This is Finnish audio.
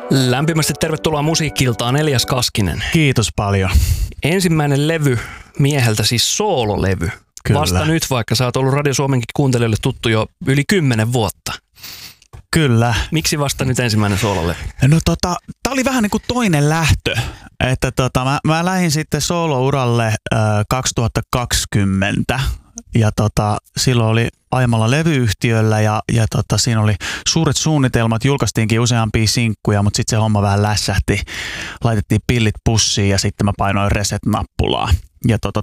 Lämpimästi tervetuloa Musiikki-iltaan, Elias Kaskinen. Kiitos paljon. Ensimmäinen levy mieheltä, siis soololevy. Kyllä. Vasta nyt, vaikka sä oot ollut Radio Suomenkin kuuntelijoille tuttu jo yli 10 vuotta. Kyllä. Miksi vasta nyt ensimmäinen soololevy? No tää oli vähän niin kuin toinen lähtö. Että mä lähdin sitten soolouralle 2020 ja silloin oli aiemmalla levyyhtiöllä ja siinä oli suuret suunnitelmat, julkaistiinkin useampia sinkkuja, mutta sitten se homma vähän lässähti. Laitettiin pillit pussiin ja sitten mä painoin reset-nappulaa. Ja